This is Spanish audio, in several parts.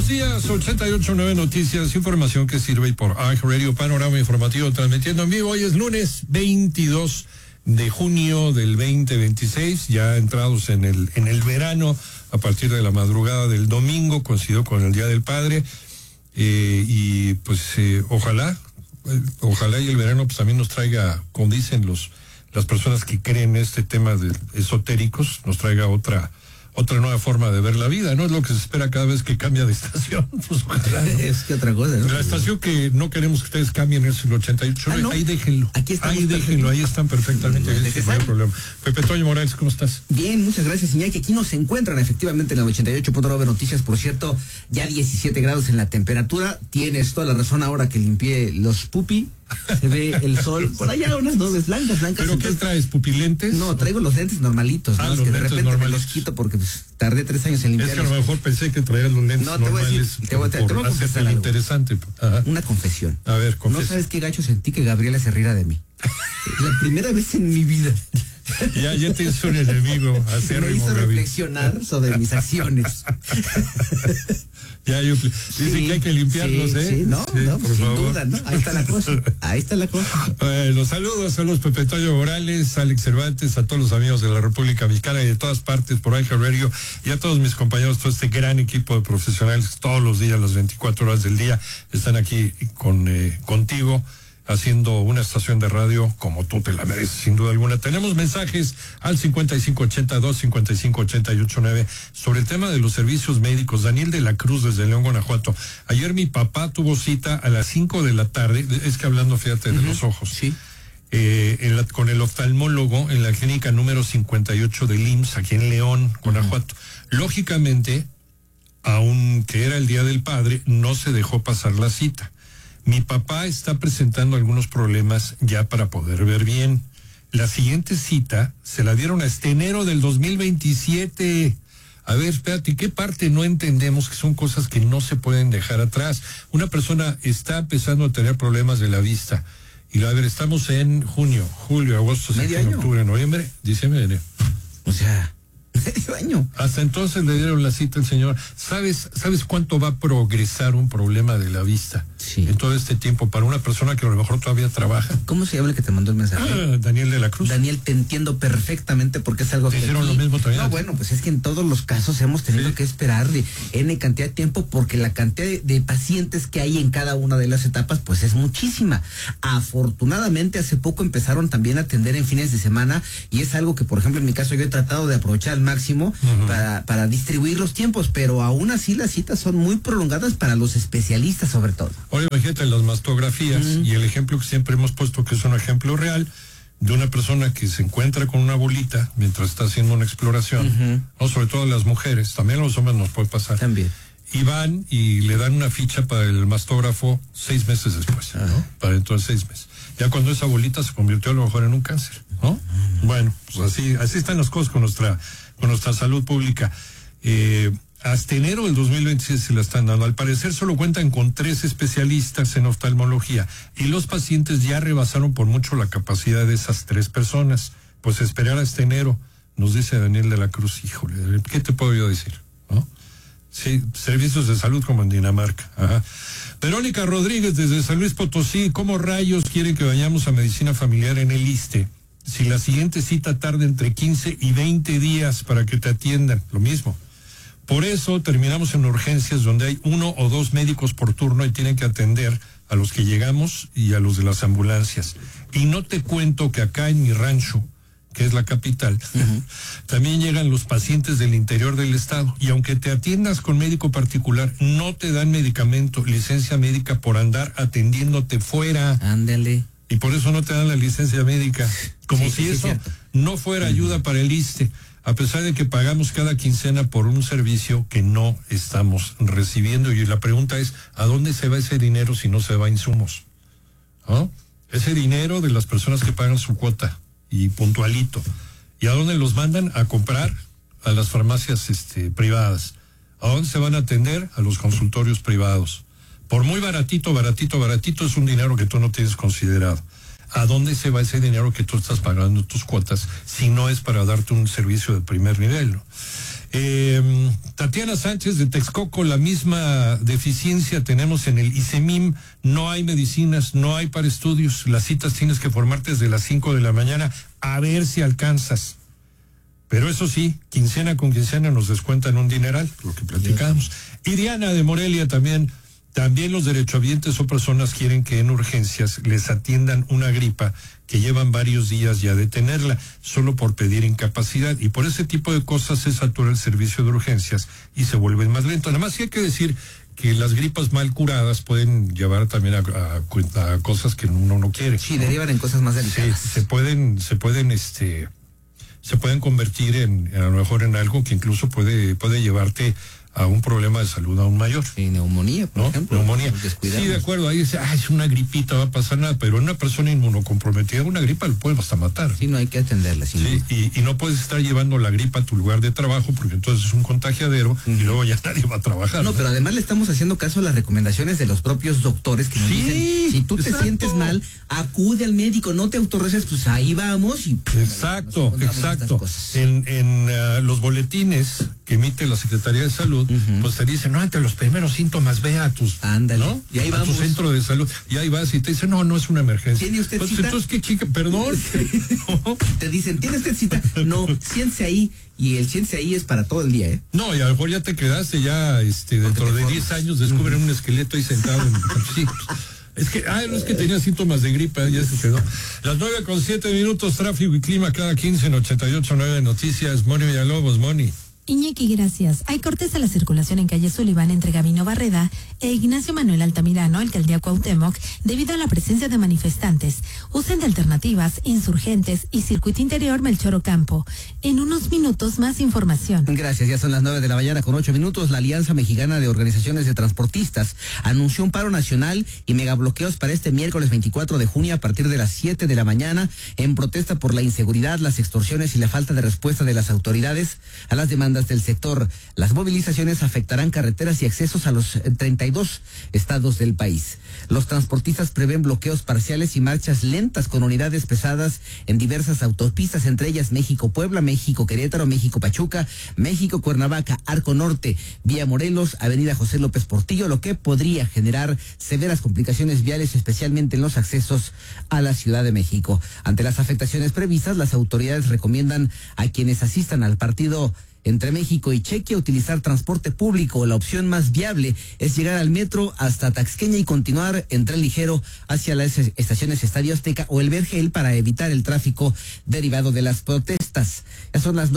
Buenos días, 88.9 Noticias, información que sirve por iHeartRadio, panorama informativo transmitiendo en vivo. Hoy es lunes 22 de junio del 2026, ya entrados en el verano, a partir de la madrugada del domingo, coincidió con el Día del Padre, y pues ojalá y el verano pues también nos traiga, como dicen las personas que creen este tema de esotéricos, nos traiga otra nueva forma de ver la vida, ¿no? Es lo que se espera cada vez que cambia de estación. Pues ojalá, ¿no? Es que otra cosa, ¿no? La estación que no queremos que ustedes cambien es el 88. ¿no? Ahí déjenlo. Aquí estamos, ahí déjenlo, ahí están perfectamente. No hay problema. Pepe Toño Morales, ¿cómo estás? Bien, muchas gracias, Iñaki. Aquí nos encuentran efectivamente en el 88.9 Noticias. Por cierto, ya 17 grados en la temperatura. Tienes toda la razón, ahora que limpié los pupi. Se ve el sol, por allá unas nubes blancas. ¿Pero qué traes, pupilentes? No, traigo los lentes normalitos, ¿no? Los que de lentes repente normales. me los quito porque pues, tardé 3 años en limpiarlos. Es que a lo mejor pensé que traías los lentes normales. Te voy a confesar algo. Interesante. Ajá. Una confesión. A ver, No sabes qué gacho sentí que Gabriela se riera de mí. La primera vez en mi vida. Ya te hizo un enemigo. Me hizo reflexionar sobre mis acciones. Dicen que hay que limpiarlos, sí, ¿eh? Sí, no, sí, no, por sin favor. duda, ¿no? Ahí está la cosa. Los saludos a los Pepe Toño Morales, Alex Cervantes, a todos los amigos de la República Mexicana y de todas partes por iHeartRadio, y a todos mis compañeros, todo este gran equipo de profesionales, todos los días, las 24 horas del día, están aquí contigo, haciendo una estación de radio como tú te la mereces, sin duda alguna. Tenemos mensajes al 5582-5588-9 sobre el tema de los servicios médicos. Daniel de la Cruz, desde León, Guanajuato. Ayer mi papá tuvo cita a las 5 de la tarde, es que hablando, fíjate, de los ojos. Sí. Con el oftalmólogo en la clínica número 58 del IMSS, aquí en León, Guanajuato. Lógicamente, aunque era el Día del Padre, no se dejó pasar la cita. Mi papá está presentando algunos problemas ya para poder ver bien. La siguiente cita se la dieron hasta enero del 2027. A ver, espérate, ¿qué parte no entendemos que son cosas que no se pueden dejar atrás? Una persona está empezando a tener problemas de la vista. Y a ver, estamos en junio, julio, agosto, septiembre, octubre, noviembre, diciembre, enero. O sea, medio año. Hasta entonces le dieron la cita al señor. ¿Sabes cuánto va a progresar un problema de la vista en todo este tiempo para una persona que a lo mejor todavía trabaja? ¿Cómo se llama el que te mandó el mensaje? Daniel de la Cruz. Daniel, te entiendo perfectamente porque es algo que hicieron lo mismo también. No, bueno, pues es que en todos los casos hemos tenido que esperar de N cantidad de tiempo porque la cantidad de pacientes que hay en cada una de las etapas pues es muchísima. Afortunadamente hace poco empezaron también a atender en fines de semana y es algo que, por ejemplo, en mi caso yo he tratado de aprovechar al máximo para distribuir los tiempos, pero aún así las citas son muy prolongadas para los especialistas sobre todo. Ahora imagínate las mastografías y el ejemplo que siempre hemos puesto, que es un ejemplo real de una persona que se encuentra con una bolita mientras está haciendo una exploración, no, sobre todo las mujeres, también a los hombres nos puede pasar. También. Y van y le dan una ficha para el mastógrafo 6 meses después, ¿no? Para dentro de 6 meses. Ya cuando esa bolita se convirtió a lo mejor en un cáncer, ¿no? Bueno, pues así están las cosas con nuestra salud pública. Hasta enero del 2026 se la están dando. Al parecer solo cuentan con 3 especialistas en oftalmología y los pacientes ya rebasaron por mucho la capacidad de esas 3 personas. Pues esperar hasta enero, nos dice Daniel de la Cruz. Híjole, ¿qué te puedo yo decir? ¿No? Sí, servicios de salud como en Dinamarca. Ajá. Verónica Rodríguez desde San Luis Potosí. ¿Cómo rayos quieren que vayamos a medicina familiar en el ISSSTE? Si la siguiente cita tarda entre 15 y 20 días para que te atiendan, lo mismo. Por eso terminamos en urgencias donde hay 1 o 2 médicos por turno y tienen que atender a los que llegamos y a los de las ambulancias. Y no te cuento que acá en mi rancho, que es la capital, también llegan los pacientes del interior del estado. Y aunque te atiendas con médico particular, no te dan medicamento, licencia médica por andar atendiéndote fuera. Ándale. Y por eso no te dan la licencia médica. Como si eso no fuera ayuda para el ISSSTE. A pesar de que pagamos cada quincena por un servicio que no estamos recibiendo. Y la pregunta es, ¿a dónde se va ese dinero si no se va a insumos? ¿No? Ese dinero de las personas que pagan su cuota y puntualito. ¿Y a dónde los mandan? A comprar a las farmacias privadas. ¿A dónde se van a atender? A los consultorios privados. Por muy baratito es un dinero que tú no tienes considerado. ¿A dónde se va ese dinero que tú estás pagando tus cuotas si no es para darte un servicio de primer nivel, ¿no? Tatiana Sánchez de Texcoco, la misma deficiencia tenemos en el ICEMIM, no hay medicinas, no hay para estudios, las citas tienes que formarte desde las 5 de la mañana, a ver si alcanzas. Pero eso sí, quincena con quincena nos descuentan un dineral, lo que platicamos. Y Diana de Morelia también los derechohabientes o personas quieren que en urgencias les atiendan una gripa que llevan varios días ya de tenerla, solo por pedir incapacidad. Y por ese tipo de cosas se satura el servicio de urgencias y se vuelven más lento. Además, sí hay que decir que las gripas mal curadas pueden llevar también a cosas que uno no quiere. Sí, ¿no? Derivan en cosas más delicadas. Sí, se pueden convertir a lo mejor en algo que incluso puede llevarte a un problema de salud aún mayor. Sí, neumonía, por ejemplo. Neumonía. Sí, de acuerdo, ahí dice, es una gripita, va a pasar nada, pero en una persona inmunocomprometida, una gripa lo puede hasta matar. Sí, no hay que atenderla. Sí, y no puedes estar llevando la gripa a tu lugar de trabajo, porque entonces es un contagiadero y luego ya nadie va a trabajar. No, pero además le estamos haciendo caso a las recomendaciones de los propios doctores que nos dicen, si tú te sientes mal, acude al médico, no te autorreces, pues ahí vamos. Y exacto. En los boletines que emite la Secretaría de Salud, pues te dicen, entre los primeros síntomas ve a tus, ándale, y ahí vamos, a tu centro de salud, y ahí vas y te dicen, no es una emergencia. ¿Tiene usted pues, cita? Entonces, ¿qué chica? Perdón. Te dicen, ¿tiene usted cita? No, siéntese ahí, y el siéntese ahí es para todo el día, No, y a lo mejor ya te quedaste dentro de 10 años descubren un esqueleto ahí sentado en sí. Es que, no es que tenía síntomas de gripe, ya se quedó. Las 9:07, tráfico y clima cada 15 en 88.9 Noticias. Moni Villalobos, Moni. Iñaki, gracias. Hay cortes a la circulación en calle Sullivan entre Gabino Barreda e Ignacio Manuel Altamirano, alcaldía Cuauhtémoc, debido a la presencia de manifestantes. Usen de alternativas, insurgentes y circuito interior Melchor Ocampo. En unos minutos más información. Gracias, ya son las 9:08. La Alianza Mexicana de Organizaciones de Transportistas anunció un paro nacional y megabloqueos para este miércoles 24 de junio a partir de las 7 de la mañana en protesta por la inseguridad, las extorsiones y la falta de respuesta de las autoridades a las demandas del sector. Las movilizaciones afectarán carreteras y accesos a los 32 estados del país. Los transportistas prevén bloqueos parciales y marchas lentas con unidades pesadas en diversas autopistas, entre ellas México-Puebla, México-Querétaro, México-Pachuca, México-Cuernavaca, Arco Norte, Vía Morelos, Avenida José López Portillo, lo que podría generar severas complicaciones viales, especialmente en los accesos a la Ciudad de México. Ante las afectaciones previstas, las autoridades recomiendan a quienes asistan al partido entre México y Chequia utilizar transporte público. La opción más viable es llegar al metro hasta Taxqueña y continuar en tren ligero hacia las estaciones Estadio Azteca o el Vergel para evitar el tráfico derivado de las protestas. Ya son las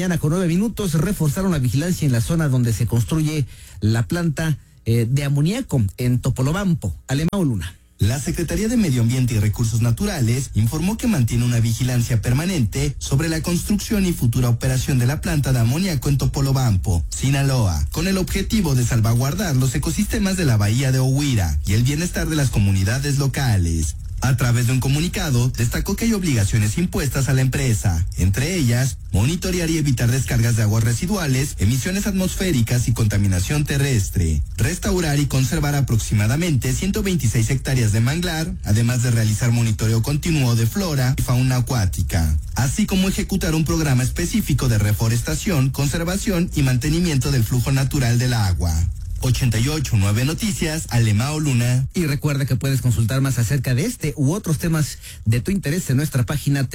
9:09. Reforzaron la vigilancia en la zona donde se construye la planta de amoníaco en Topolobampo. Alemão Luna. La Secretaría de Medio Ambiente y Recursos Naturales informó que mantiene una vigilancia permanente sobre la construcción y futura operación de la planta de amoníaco en Topolobampo, Sinaloa, con el objetivo de salvaguardar los ecosistemas de la bahía de Ohuira y el bienestar de las comunidades locales. A través de un comunicado, destacó que hay obligaciones impuestas a la empresa, entre ellas, monitorear y evitar descargas de aguas residuales, emisiones atmosféricas y contaminación terrestre, restaurar y conservar aproximadamente 126 hectáreas de manglar, además de realizar monitoreo continuo de flora y fauna acuática, así como ejecutar un programa específico de reforestación, conservación y mantenimiento del flujo natural del agua. 88.9 Noticias, Alemão Luna. Y recuerda que puedes consultar más acerca de este u otros temas de tu interés en nuestra página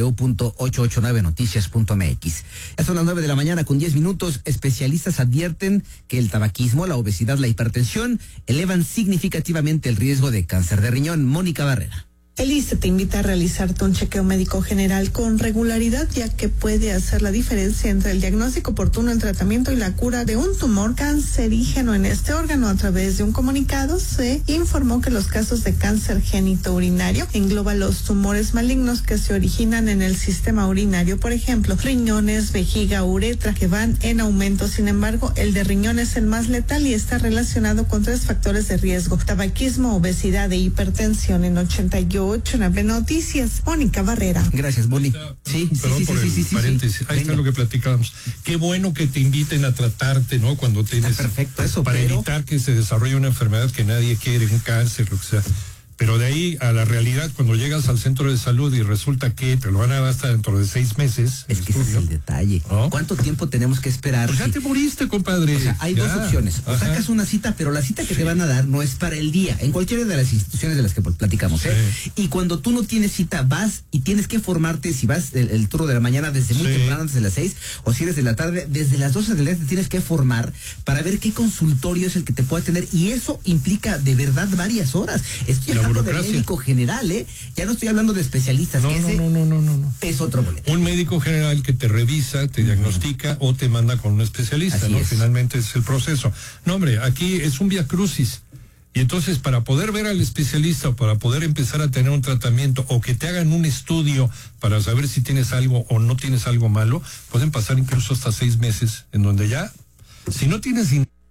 www.889noticias.mx. Ya son las 9:10. Especialistas advierten que el tabaquismo, la obesidad, la hipertensión elevan significativamente el riesgo de cáncer de riñón. Mónica Barrera. El ISSSTE te invita a realizarte un chequeo médico general con regularidad, ya que puede hacer la diferencia entre el diagnóstico oportuno, el tratamiento y la cura de un tumor cancerígeno en este órgano. A través de un comunicado se informó que los casos de cáncer genitourinario engloban los tumores malignos que se originan en el sistema urinario, por ejemplo, riñones, vejiga, uretra, que van en aumento. Sin embargo, el de riñón es el más letal y está relacionado con 3 factores de riesgo: tabaquismo, obesidad e hipertensión. En 88.9 Noticias, Mónica Barrera. Gracias, Moni. Sí, paréntesis. Ahí está lo que platicábamos. Qué bueno que te inviten a tratarte, ¿no? Cuando tienes. Perfecto, eso. Para evitar que se desarrolle una enfermedad que nadie quiere, un cáncer, lo que sea. Pero de ahí a la realidad, cuando llegas al centro de salud y resulta que te lo van a dar hasta dentro de 6 meses. Es que ese es el detalle. ¿No? ¿Cuánto tiempo tenemos que esperar? Pues ya te moriste, compadre. O sea, hay dos opciones. O sacas una cita, pero la cita que te van a dar no es para el día, en cualquiera de las instituciones de las que platicamos. Y cuando tú no tienes cita, vas y tienes que formarte, si vas el turno de la mañana desde muy temprano, desde las 6, o si eres de la tarde, desde las 12 del día te tienes que formar para ver qué consultorio es el que te puede atender. Y eso implica de verdad varias horas. Estoy hablando de médico general, ya no estoy hablando de especialistas. No. Es otro boleto. Un médico general que te revisa, te diagnostica o te manda con un especialista. Así es. Finalmente es el proceso. No, hombre, aquí es un viacrucis. Y entonces, para poder ver al especialista o para poder empezar a tener un tratamiento o que te hagan un estudio para saber si tienes algo o no tienes algo malo, pueden pasar incluso hasta 6 meses, en donde ya, si no tienes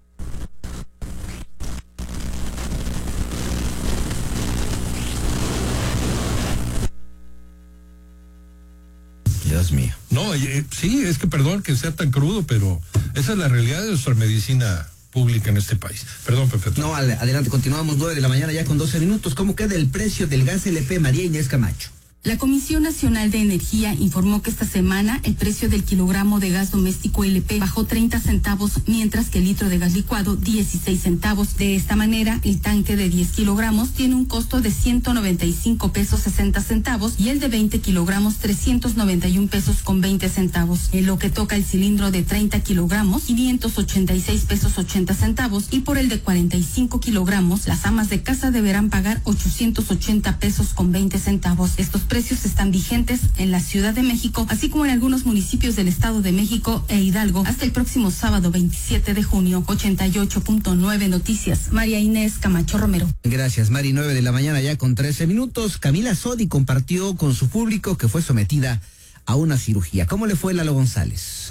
Dios mío. No, sí, es que perdón que sea tan crudo, pero esa es la realidad de nuestra medicina pública en este país. Perdón, Pepe. No, adelante, continuamos 9 de la mañana ya con 12 minutos. ¿Cómo queda el precio del gas LP, María Inés Camacho? La Comisión Nacional de Energía informó que esta semana el precio del kilogramo de gas doméstico LP bajó 30 centavos, mientras que el litro de gas licuado 16 centavos. De esta manera, el tanque de 10 kilogramos tiene un costo de 195 pesos 60 centavos y el de 20 kilogramos 391 pesos con 20 centavos. En lo que toca el cilindro de 30 kilogramos, 586 pesos 80 centavos, y por el de 45 kilogramos, las amas de casa deberán pagar 880 pesos con 20 centavos. Estos precios están vigentes en la Ciudad de México, así como en algunos municipios del Estado de México e Hidalgo, hasta el próximo sábado 27 de junio. 88.9 Noticias, María Inés Camacho Romero. Gracias, Mari. 9 de la mañana ya con 13 minutos. Camila Sodi compartió con su público que fue sometida a una cirugía. ¿Cómo le fue, Lalo González?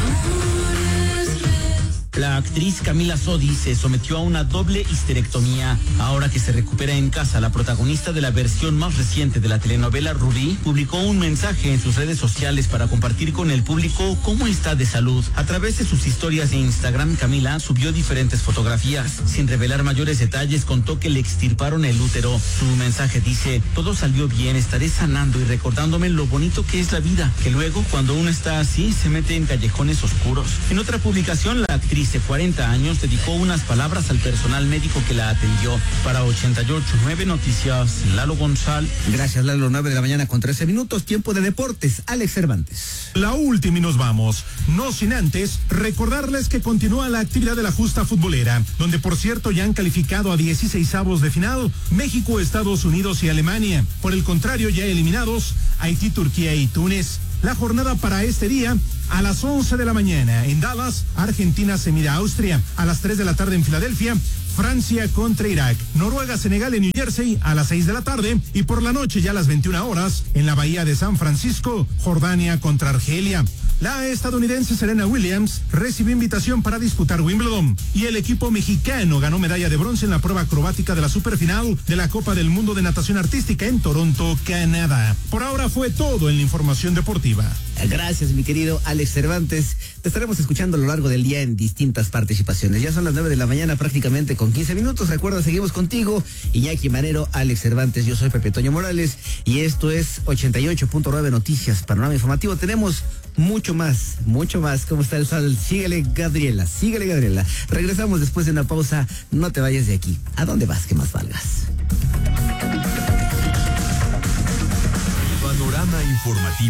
La actriz Camila Sodi se sometió a una doble histerectomía. Ahora que se recupera en casa, la protagonista de la versión más reciente de la telenovela Rubí publicó un mensaje en sus redes sociales para compartir con el público cómo está de salud. A través de sus historias de Instagram, Camila subió diferentes fotografías. Sin revelar mayores detalles, contó que le extirparon el útero. Su mensaje dice: todo salió bien, estaré sanando y recordándome lo bonito que es la vida, que luego, cuando uno está así, se mete en callejones oscuros. En otra publicación, la actriz de 40 años dedicó unas palabras al personal médico que la atendió. Para 88.9 Noticias, Lalo González. Gracias, Lalo. 9 de la mañana con 13 minutos. Tiempo de deportes. Alex Cervantes. La última y nos vamos. No sin antes recordarles que continúa la actividad de la justa futbolera, donde por cierto ya han calificado a 16avos de final México, Estados Unidos y Alemania. Por el contrario, ya eliminados Haití, Turquía y Túnez. La jornada para este día: a las 11 de la mañana en Dallas, Argentina se mide a Austria. A las 3 de la tarde en Filadelfia, Francia contra Irak. Noruega, Senegal en New Jersey a las 6 de la tarde. Y por la noche, ya a las 21 horas, en la Bahía de San Francisco, Jordania contra Argelia. La estadounidense Serena Williams recibió invitación para disputar Wimbledon. Y el equipo mexicano ganó medalla de bronce en la prueba acrobática de la superfinal de la Copa del Mundo de Natación Artística en Toronto, Canadá. Por ahora fue todo en la información deportiva. Gracias, mi querido Alex Cervantes. Te estaremos escuchando a lo largo del día en distintas participaciones. Ya son las 9 de la mañana prácticamente con 15 minutos. Recuerda, seguimos contigo, Iñaki Manero, Alex Cervantes. Yo soy Pepe Toño Morales y esto es 88.9 Noticias, Panorama Informativo. Tenemos mucho más. ¿Cómo está el sol? Síguele, Gabriela. Regresamos después de una pausa. No te vayas de aquí. ¿A dónde vas? Que más valgas. Panorama Informativo.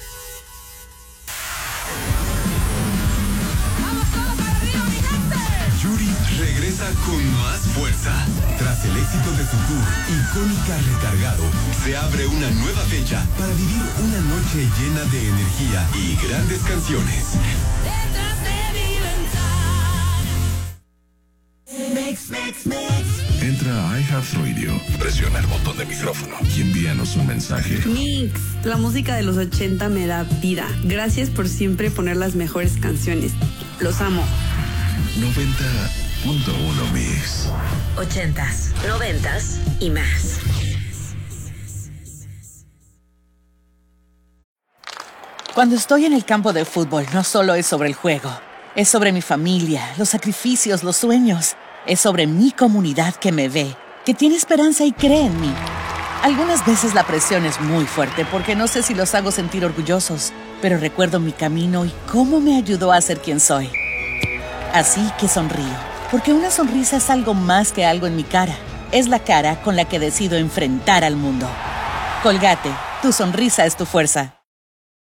Yuri regresa con más fuerza. Tras el éxito de su tour Icónica Recargado, se abre una nueva fecha para vivir una noche llena de energía y grandes canciones. Entra a iHeartRadio, presiona el botón de micrófono y envíanos un mensaje. Mix, la música de los 80 me da vida. Gracias por siempre poner las mejores canciones. Los amo. 90.1 Mix. 80s, 90s y más. Cuando estoy en el campo de fútbol, no solo es sobre el juego. Es sobre mi familia, los sacrificios, los sueños. Es sobre mi comunidad que me ve, que tiene esperanza y cree en mí. Algunas veces la presión es muy fuerte porque no sé si los hago sentir orgullosos, pero recuerdo mi camino y cómo me ayudó a ser quien soy. Así que sonrío, porque una sonrisa es algo más que algo en mi cara. Es la cara con la que decido enfrentar al mundo. Colgate, tu sonrisa es tu fuerza.